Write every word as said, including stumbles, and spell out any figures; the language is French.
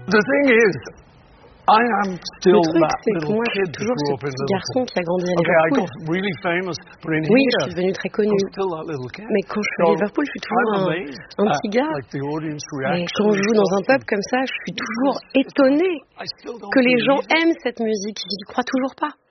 The thing is, I am still Le truc, that c'est que little moi, je kid suis that toujours grew ce up in petit garçon Liverpool. qui a grandi à Okay, I Liverpool. got really famous, but in Oui, je here, suis devenue très connue. I'm still that little kid. Mais quand je suis à So, Liverpool, je suis toujours I'm un, amazed un at, petit gars. like, the audience Et reaction quand je and joue dans un stuff. pub comme ça, je suis toujours étonnée I still don't que les gens believe it. aiment cette musique. J'y crois toujours pas.